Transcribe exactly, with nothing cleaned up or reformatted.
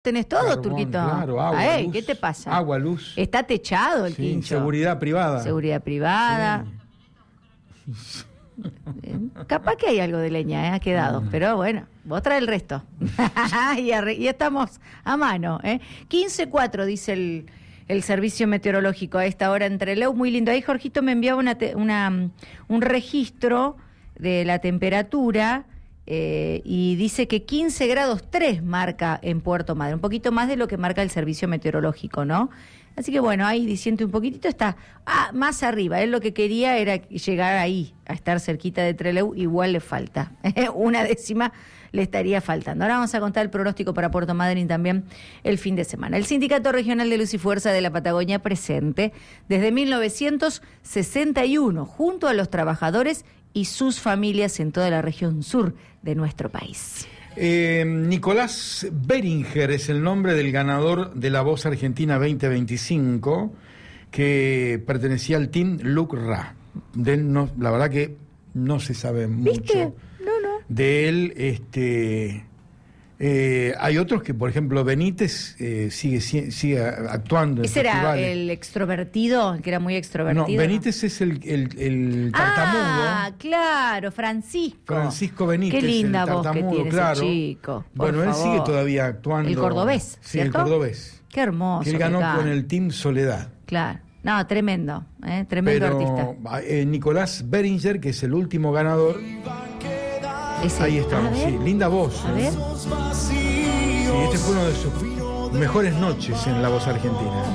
Tenés todo, Carbón, Turquito. claro, agua, Ay, luz, ¿qué te pasa? agua, luz. Está techado el Sí, quincho. seguridad privada. Seguridad privada. Sí. Eh, Capaz que hay algo de leña, ¿eh? Ha quedado. Mm. Pero bueno, vos trae el resto. y, arre- y estamos a mano. ¿eh? quince cuatro dice el, el servicio meteorológico a esta hora en Trelew. Muy lindo. Ahí Jorgito me enviaba una te- una, un registro de la temperatura. Eh, y dice que quince grados tres marca en Puerto Madryn, un poquito más de lo que marca el servicio meteorológico, ¿no? Así que bueno, ahí diciendo un poquitito está ah, más arriba. Él lo que quería era llegar ahí, a estar cerquita de Trelew, igual le falta. Una décima le estaría faltando. Ahora vamos a contar el pronóstico para Puerto Madryn también el fin de semana. El Sindicato Regional de Luz y Fuerza de la Patagonia presente desde mil novecientos sesenta y uno, junto a los trabajadores y sus familias en toda la región sur de nuestro país. Eh, Nicolás Beringer es el nombre del ganador de la Voz Argentina veinte veinticinco, que pertenecía al team Luc Ra. De él no, la verdad que no se sabe ¿Viste? mucho No, no. de él. Este, eh, hay otros que, por ejemplo, Benítez eh, sigue, sigue actuando en ¿Ese era festivales. el extrovertido, el que era muy extrovertido? No, Benítez es el, el, el tartamudo. Ah, claro, Francisco. Francisco Benítez, Qué linda el voz que tartamudo, tiene claro. ese chico. por Bueno, él favor. sigue todavía actuando. El cordobés, Sí, ¿cierto? el cordobés. Qué hermoso. Que él que ganó canta. con el Team Soledad. Claro. No, tremendo, ¿eh? Tremendo Pero artista. eh, Nicolás Beringer, que es el último ganador, Ese. ahí estamos, A ver, sí, linda voz. A ver. Sí, este fue uno de sus mejores noches en La Voz Argentina.